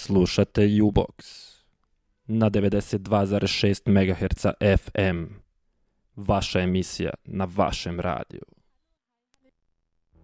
Slušate U-Box na 92,6 MHz FM. Vaša emisija na vašem radiju.